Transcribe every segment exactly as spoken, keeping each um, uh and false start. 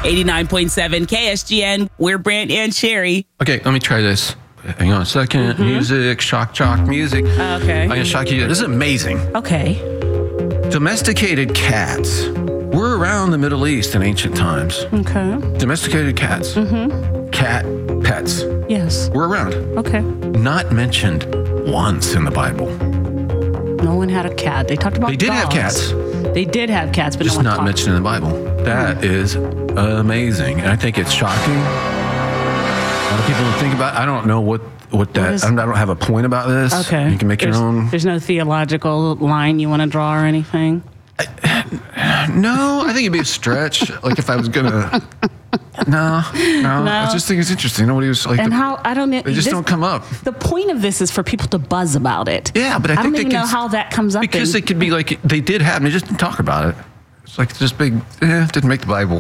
eighty-nine point seven K S G N. We're Brant and Sherry. Okay, let me try this. Hang on a second. Mm-hmm. Music, shock jock music. Okay. I'm going to shock you. This is amazing. Okay. Domesticated cats were around the Middle East in ancient times. Okay. Domesticated cats. Mm-hmm. Cat pets. Yes. Were around. Okay. Not mentioned once in the Bible. No one had a cat. They talked about They did dogs. have cats. They did have cats, but just no one not talked. mentioned in the Bible. That is amazing. And I think it's shocking. A lot of people think about, I don't know what, what that, what is, I don't have a point about this. Okay. You can make there's, your own. There's no theological line you want to draw or anything? I, no, I think it'd be a stretch. Like if I was going to, no, no, no. I just think it's interesting. Nobody was like, and the, how, I don't know. They just this, don't come up. The point of this is for people to buzz about it. Yeah, but I, I think don't they even can, know how that comes up. Because in. they could be like, they did have, they just didn't talk about it. It's like this big, eh, didn't make the Bible.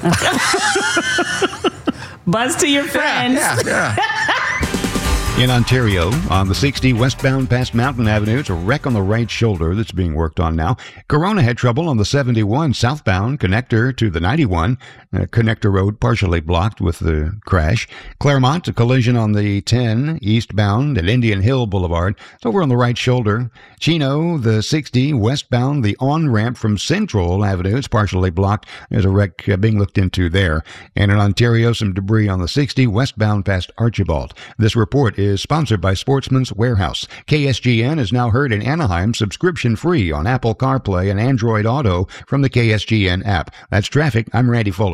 Buzz to your friends. Yeah, yeah, yeah. In Ontario, on the sixty westbound past Mountain Avenue, it's a wreck on the right shoulder that's being worked on now. Corona had trouble on the seventy-one southbound connector to the ninety-one. Uh, connector road partially blocked with the crash. Claremont, a collision on the ten eastbound at Indian Hill Boulevard. It's over on the right shoulder. Chino, the sixty westbound, the on-ramp from Central Avenue. It's partially blocked. There's a wreck uh, being looked into there. And in Ontario, some debris on the sixty westbound past Archibald. This report is is sponsored by Sportsman's Warehouse. K S G N is now heard in Anaheim subscription-free on Apple CarPlay and Android Auto from the K S G N app. That's traffic. I'm Randy Fuller.